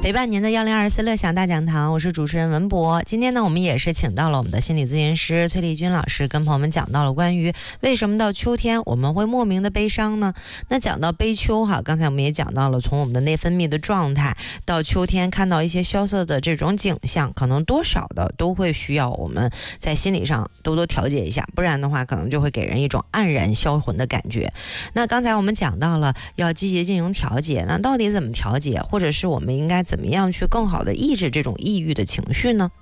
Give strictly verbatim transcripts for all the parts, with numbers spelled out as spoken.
陪伴您的幺零二四乐享大讲堂，我是主持人文博。今天呢，我们也是请到了我们的心理咨询师崔丽君老师，跟朋友们讲到了关于为什么到秋天我们会莫名的悲伤呢？那讲到悲秋哈，刚才我们也讲到了，从我们的内分泌的状态到秋天看到一些萧瑟的这种景象，可能多少的都会需要我们在心理上多多调节一下，不然的话可能就会给人一种黯然销魂的感觉。那刚才我们讲到了要积极进行调节，那到底怎么调节，或者是我们应该怎么样去更好的抑制这种抑郁的情绪呢？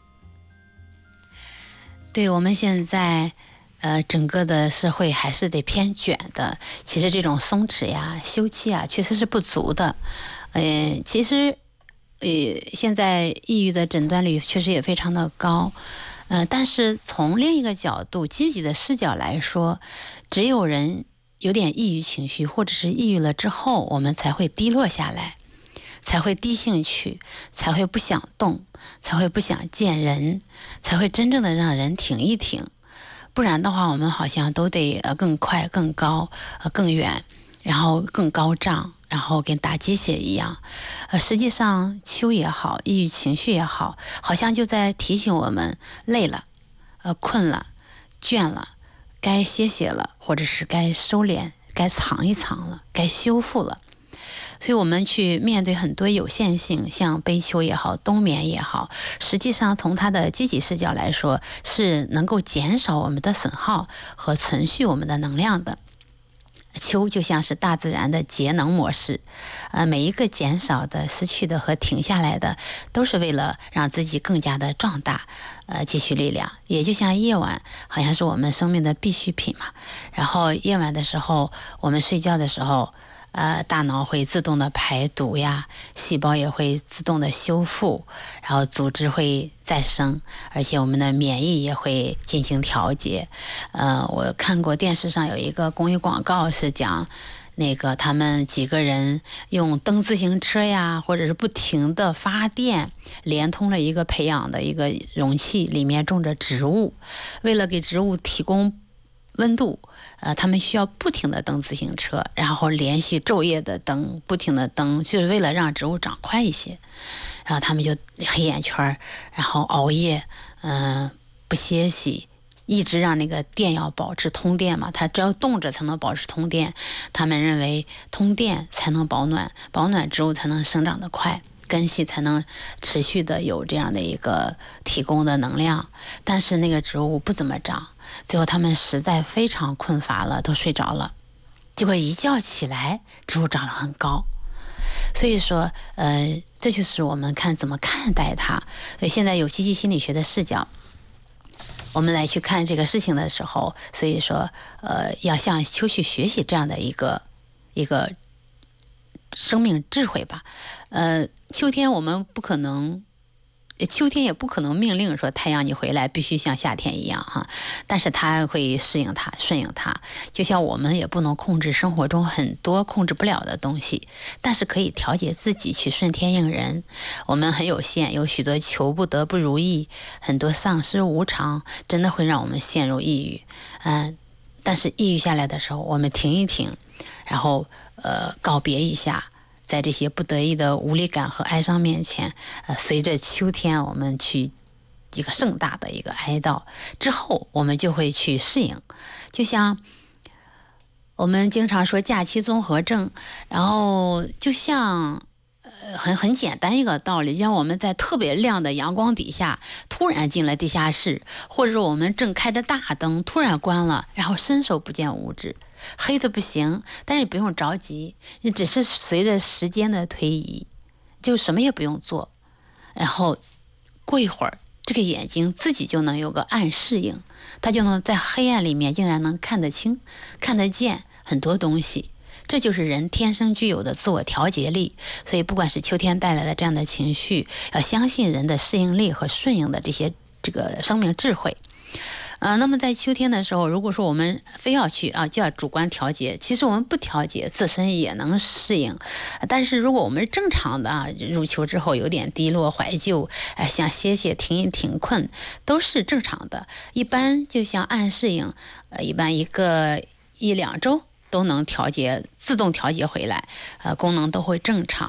对，我们现在呃整个的社会还是得偏卷的，其实这种松弛呀休憩啊确实是不足的。呃其实呃现在抑郁的诊断率确实也非常的高，呃但是从另一个角度积极的视角来说，只有人有点抑郁情绪或者是抑郁了之后，我们才会低落下来，才会低兴趣，才会不想动，才会不想见人，才会真正的让人停一停。不然的话，我们好像都得呃更快、更高、呃更远，然后更高涨，然后跟打鸡血一样。呃，实际上秋也好，抑郁情绪也好，好像就在提醒我们累了，呃困了，倦了，该歇歇了，或者是该收敛，该藏一藏了，该修复了。所以我们去面对很多有限性，像悲秋也好，冬眠也好，实际上从它的积极视角来说，是能够减少我们的损耗和存续我们的能量的。秋就像是大自然的节能模式，呃，每一个减少的、失去的和停下来的，都是为了让自己更加的壮大，呃，积蓄力量。也就像夜晚，好像是我们生命的必需品嘛。然后夜晚的时候，我们睡觉的时候，呃，大脑会自动的排毒呀，细胞也会自动的修复，然后组织会再生，而且我们的免疫也会进行调节。呃，我看过电视上有一个公益广告，是讲那个他们几个人用蹬自行车呀，或者是不停的发电，连通了一个培养的一个容器，里面种着植物，为了给植物提供温度，呃，他们需要不停的蹬自行车，然后连续昼夜的蹬，不停的蹬，就是为了让植物长快一些。然后他们就黑眼圈，然后熬夜，嗯、呃，不歇息，一直让那个电要保持通电嘛，它只要动着才能保持通电。他们认为通电才能保暖，保暖植物才能生长得快，根系才能持续的有这样的一个提供的能量。但是那个植物不怎么长，最后他们实在非常困乏了，都睡着了。结果一觉起来，植物长得很高。所以说，呃，这就是我们看怎么看待它。所以现在有积极心理学的视角，我们来去看这个事情的时候，所以说，呃，要向秋去学习这样的一个一个生命智慧吧。呃，秋天我们不可能。秋天也不可能命令说太阳你回来必须像夏天一样哈，但是它会适应它，顺应它。就像我们也不能控制生活中很多控制不了的东西，但是可以调节自己去顺天应人。我们很有限，有许多求不得不如意，很多丧失无常，真的会让我们陷入抑郁。嗯，但是抑郁下来的时候，我们停一停，然后呃告别一下。在这些不得已的无力感和哀伤面前，呃，随着秋天我们去一个盛大的一个哀悼之后，我们就会去适应。就像我们经常说假期综合症，然后就像呃很很简单一个道理，像我们在特别亮的阳光底下突然进了地下室，或者我们正开着大灯突然关了，然后伸手不见五指。黑的不行，但是也不用着急，你只是随着时间的推移，就什么也不用做，然后过一会儿，这个眼睛自己就能有个暗适应，它就能在黑暗里面竟然能看得清、看得见很多东西。这就是人天生具有的自我调节力。所以不管是秋天带来的这样的情绪，要相信人的适应力和顺应的这些这个生命智慧。呃，那么在秋天的时候，如果说我们非要去啊，就要主观调节，其实我们不调节，自身也能适应。但是如果我们是正常的啊，入秋之后有点低落、怀旧，哎、呃，想歇歇、停一停、困，都是正常的。一般就像暗适应，呃，一般一个一两周都能调节，自动调节回来，呃，功能都会正常。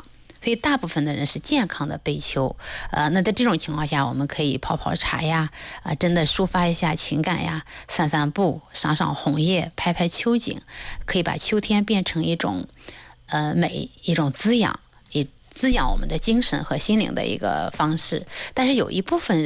所以大部分的人是健康的悲秋。呃，那在这种情况下，我们可以泡泡茶呀，啊、呃，真的抒发一下情感呀，散散步，赏赏红叶，拍拍秋景，可以把秋天变成一种呃美，一种滋养，也滋养我们的精神和心灵的一个方式。但是有一部分人